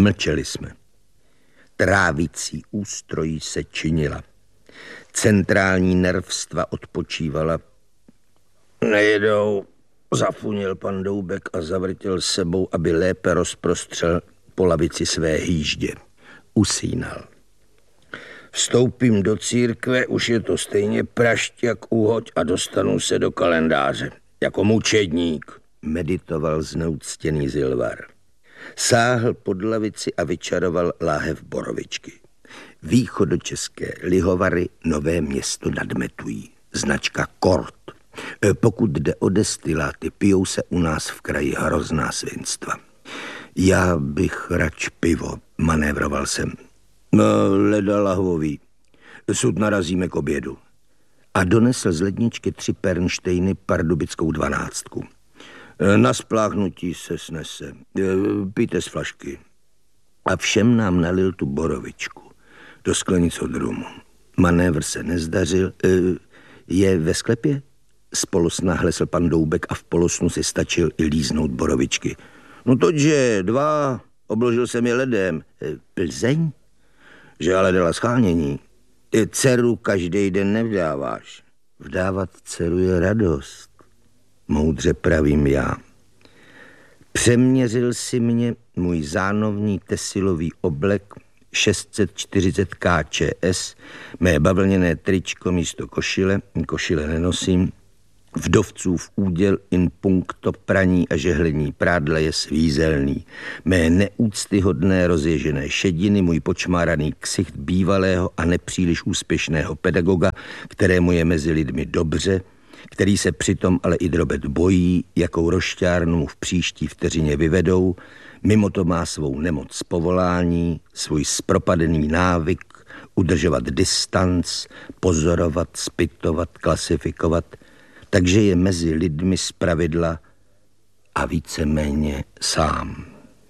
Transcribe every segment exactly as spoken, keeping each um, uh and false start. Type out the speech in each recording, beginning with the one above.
Mlčeli jsme. Trávicí ústrojí se činila. Centrální nervstva odpočívala. Nejedou, zafunil pan Doubek a zavrtěl sebou, aby lépe rozprostřel po lavici své hýždě. Usínal. Vstoupím do církve, už je to stejně prašť jak uhoď a dostanu se do kalendáře. Jako mučedník, meditoval zneuctěný Zilvar. Sáhl pod lavici a vyčaroval láhev borovičky. Východočeské lihovary Nové Město nad Metují. Značka Kort. Pokud jde o destiláty, pijou se u nás v kraji hrozná svinstva. Já bych rač pivo, manévroval jsem. No, leda lahvový. Sud narazíme k obědu. A donesl z ledničky tři Pernštejny pardubickou dvanáctku. Na spláchnutí se snese. Pijte z flašky. A všem nám nalil tu borovičku. Do sklenic od rumu. Manévr se nezdařil. Je ve sklepě? Spolosna hlesl pan Doubek a v polosnu si stačil i líznout borovičky. No tože, dva, obložil jsem je ledem. Plzeň? Že ale dala schánění. Dceru každý den nevdáváš. Vdávat dceru je radost. Moudře pravím já. Přeměřil si mě můj zánovní tesilový oblek šest set čtyřicet K Č S, mé bavlněné tričko místo košile, košile nenosím, vdovcův úděl in puncto praní a žehlení prádla je svízelný. Mé neúctyhodné rozježené šediny, můj počmáraný ksicht bývalého a nepříliš úspěšného pedagoga, kterému je mezi lidmi dobře, který se přitom ale i drobet bojí, jakou rošťárnu v příští vteřině vyvedou, mimo to má svou nemoc z povolání, svůj zpropadený návyk, udržovat distanc, pozorovat, zpytovat, klasifikovat, takže je mezi lidmi zpravidla a víceméně sám.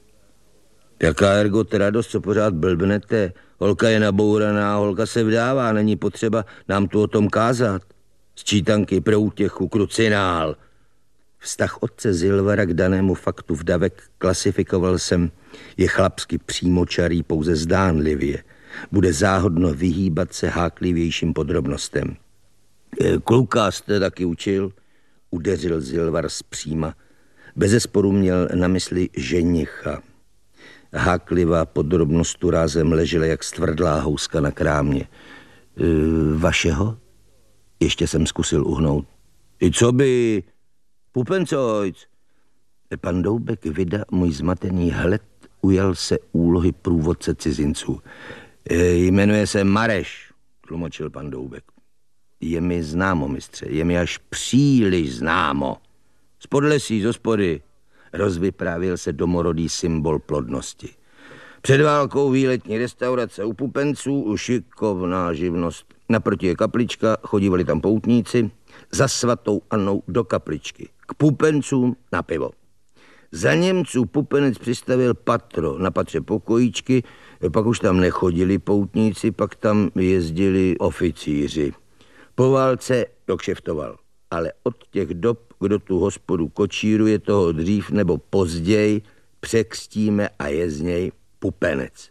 Jaká ergot radost, co pořád blbnete? Holka je nabouraná, holka se vdává, není potřeba nám tu o tom kázat. Sčítanky pro útěchu, krucinál. Vztah otce Zilvara k danému faktu vdavek klasifikoval jsem, je chlapsky přímočarý pouze zdánlivě. Bude záhodno vyhýbat se háklivějším podrobnostem. Kluka jste taky učil, udeřil Zilvar zpříma. Bezesporu měl na mysli ženicha. Háklivá podrobnost tu rázem ležela jak stvrdlá houska na krámě. E, vašeho? Ještě jsem zkusil uhnout. I co by? Pupencojc. Pan Doubek vyda můj zmatený hled, ujal se úlohy průvodce cizinců. E, jmenuje se Mareš, tlumočil pan Doubek. Je mi známo, mistře, je mi až příliš známo. Z podlesí, z hospody, rozvyprávěl se domorodý symbol plodnosti. Před válkou výletní restaurace u Pupenců, šikovná živnost. Naproti je kaplička, chodívali tam poutníci, za svatou Annou do kapličky. K Pupencům na pivo. Za Němců Pupenec přistavil patro na patře pokojíčky, pak už tam nechodili poutníci, pak tam jezdili oficíři. Po válce dokšeftoval, ale od těch dob, kdo tu hospodu kočíruje, toho dřív nebo později překstíme a je z něj Pupenec.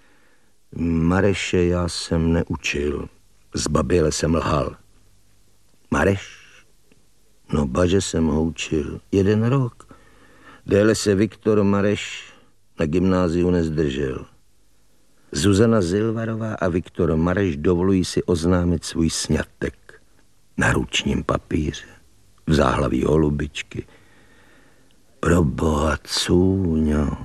Mareše já jsem neučil, zbaběle jsem lhal. Mareš? No baže jsem ho učil, jeden rok. Déle se Viktor Mareš na gymnáziu nezdržel. Zuzana Zilvarová a Viktor Mareš dovolují si oznámit svůj sňatek na ručním papíře, v záhlaví holubičky. Proboha, cůňo.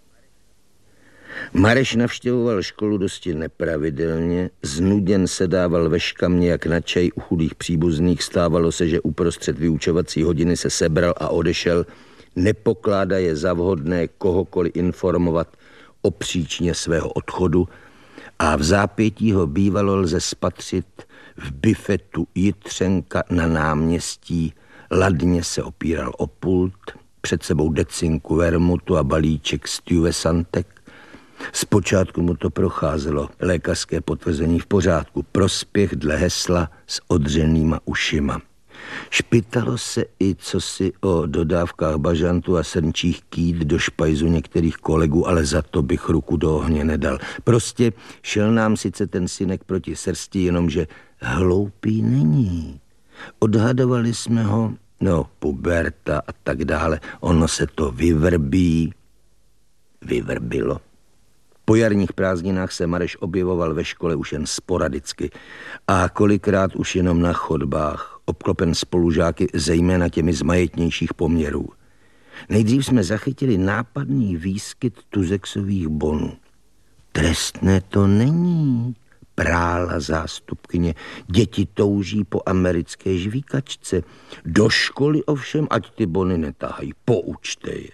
Mareš navštěvoval školu dosti nepravidelně, znuděn se dával ve škamně jak na čaj u chudých příbuzných, stávalo se, že uprostřed vyučovací hodiny se sebral a odešel, nepokládá je za vhodné kohokoliv informovat o příčině svého odchodu a v zápětí ho bývalo lze spatřit v bifetu Jitřenka na náměstí, ladně se opíral o pult, před sebou decinku vermutu a balíček stuyvesantek. Zpočátku mu to procházelo, lékařské potvrzení v pořádku, prospěch dle hesla s odřenýma ušima. Špitalo se i cosi o dodávkách bažantu a srnčích kýt do špajzu některých kolegů, ale za to bych ruku do ohně nedal. Prostě šel nám sice ten synek proti srsti, jenomže hloupý není. Odhadovali jsme ho, no, puberta a tak dále. Ono se to vyvrbí. Vyvrbilo. Po jarních prázdninách se Mareš objevoval ve škole už jen sporadicky a kolikrát už jenom na chodbách, obklopen spolužáky, zejména těmi z majetnějších poměrů. Nejdřív jsme zachytili nápadný výskyt tuzexových bonů. Trestné to není, prála zástupkyně. Děti touží po americké žvíkačce. Do školy ovšem, ať ty bony netahají, poučte je.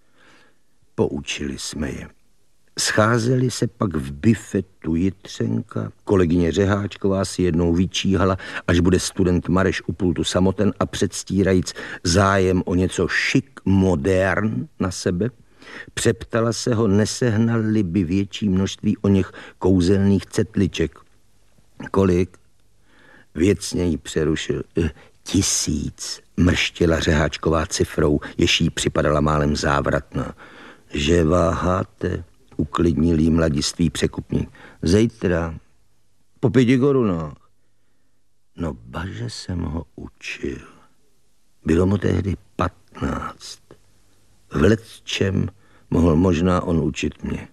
Poučili jsme je. Scházeli se pak v bifetu Jitřenka, kolegyně Řeháčková si jednou vyčíhala, až bude student Mareš u pultu samoten a předstírajíc zájem o něco šik modern na sebe, přeptala se ho, nesehnali by větší množství o něch kouzelných cetliček. Kolik? Věcně jí přerušil. Tisíc, mrštěla Řeháčková cifrou, jež jí připadala málem závratná. Že váháte? Uklidnil jí mladiství překupník. Zítra, po pěti korunách. No baže jsem ho učil. Bylo mu tehdy patnáct. V lecčem mohl možná on učit mě.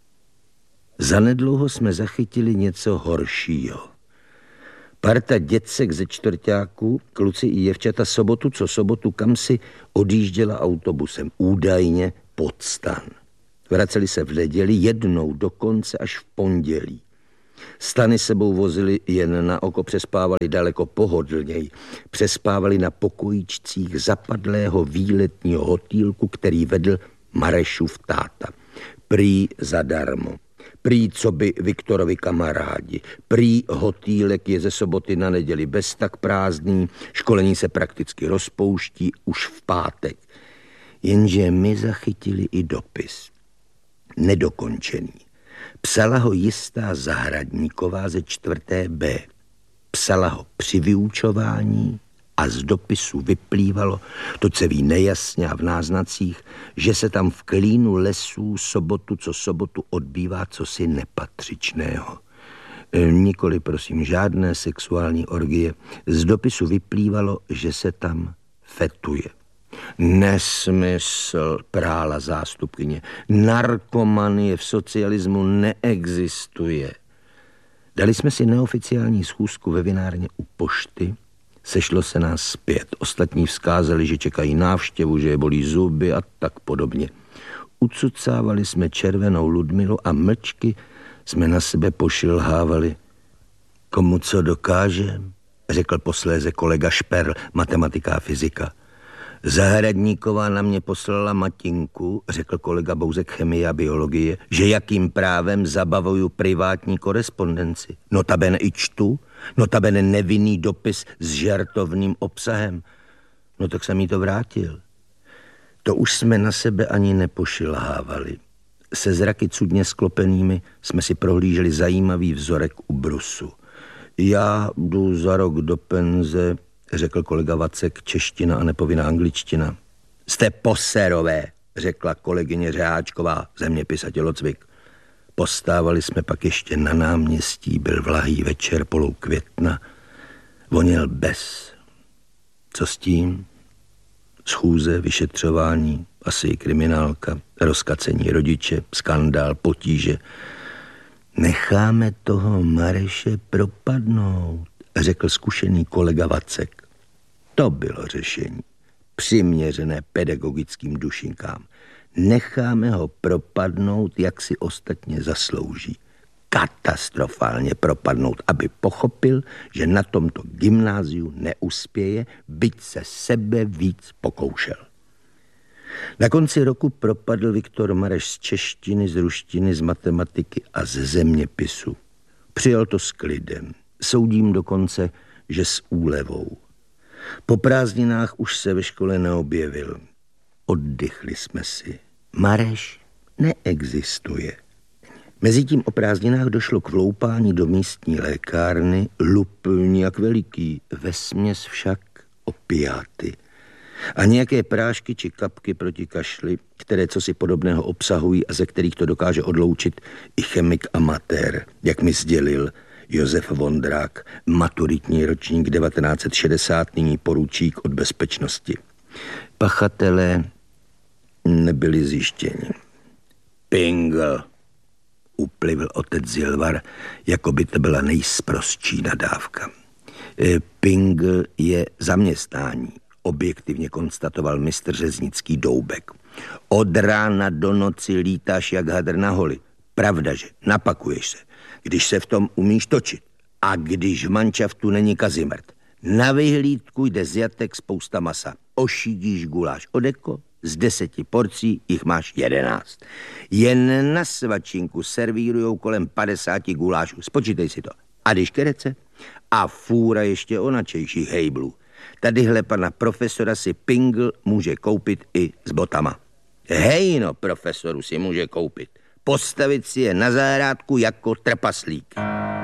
Zanedlouho jsme zachytili něco horšího. Parta děcek ze čtvrťáků, kluci i děvčata, sobotu co sobotu kamsi odjížděla autobusem, údajně pod stan. Vraceli se v neděli, jednou dokonce až v pondělí. Stany sebou vozili jen na oko, přespávali daleko pohodlněji. Přespávali na pokojíčcích zapadlého výletního hotýlku, který vedl Marešův táta. Prý zadarmo. Prý co by Viktorovi kamarádi. Prý hotýlek je ze soboty na neděli bez tak prázdný, školení se prakticky rozpouští už v pátek. Jenže my zachytili i dopis. Nedokončený. Psala ho jistá Zahradníková ze čtvrté B. Psala ho při vyučování a z dopisu vyplývalo, to se ví nejasně a v náznacích, že se tam v klínu lesů sobotu co sobotu odbývá cosi nepatřičného. Nikoli, prosím, žádné sexuální orgie. Z dopisu vyplývalo, že se tam fetuje. Nesmysl, prála zástupkyně. Narkomanie v socialismu neexistuje. Dali jsme si neoficiální schůzku ve vinárně u pošty. Sešlo se nás zpět. Ostatní vzkázali, že čekají návštěvu, že je bolí zuby a tak podobně. Ucucávali jsme červenou Ludmilu a mlčky jsme na sebe pošilhávali. Komu co dokáže, řekl posléze kolega Šperl, matematika a fyzika. Zahradníková na mě poslala matinku, řekl kolega Bouzek, chemie a biologie, že jakým právem zabavuju privátní korespondenci. Notabene i čtu, notabene nevinný dopis s žertovným obsahem. No tak jsem jí to vrátil. To už jsme na sebe ani nepošilhávali. Se zraky cudně sklopenými jsme si prohlíželi zajímavý vzorek u brusu. Já jdu za rok do penze, řekl kolega Vacek, čeština a nepovinná angličtina. Jste poserové, řekla kolegyně Řeháčková, zeměpis a tělocvik. Postávali jsme pak ještě na náměstí, byl vlahý večer, polou května. Voněl bez. Co s tím? Schůze, vyšetřování, asi i kriminálka, rozkacení rodiče, skandál, potíže. Necháme toho Mareše propadnout, řekl zkušený kolega Vacek. To bylo řešení, přiměřené pedagogickým dušinkám. Necháme ho propadnout, jak si ostatně zaslouží. Katastrofálně propadnout, aby pochopil, že na tomto gymnáziu neuspěje, byť se sebe víc pokoušel. Na konci roku propadl Viktor Mareš z češtiny, z ruštiny, z matematiky a ze zeměpisu. Přijal to s klidem. Soudím dokonce, že s úlevou. Po prázdninách už se ve škole neobjevil. Oddychli jsme si. Mareš neexistuje. Mezitím o prázdninách došlo k vloupání do místní lékárny, lup nijak veliký, vesměs však opiáty a nějaké prášky či kapky proti kašli, které co si podobného obsahují a ze kterých to dokáže odloučit i chemik amatér, jak mi sdělil Josef Vondrák, maturitní ročník devatenáct set šedesát, nyní poručík od bezpečnosti. Pachatelé nebyli zjištěni. Pingl, uplivl otec Zilvar, jako by to byla nejsprostší nadávka. Pingl je zaměstnání, objektivně konstatoval mistr řeznický Doubek. Od rána do noci lítáš jak hadr na holi. Pravda, že napakuješ se, když se v tom umíš točit. A když v manšaftu není Kazimrt. Na vyhlídku jde z jatek spousta masa. Ošidíš guláš o deko, z deseti porcí jich máš jedenáct. Jen na svačinku servírujou kolem padesáti gulášů. Spočítej si to. A když kerece? A fůra ještě onačejších hejblů. Tadyhle pana profesora si Pingl může koupit i s botama. Hejno profesoru si může koupit. Postavit si je na zahrádku jako trpaslík.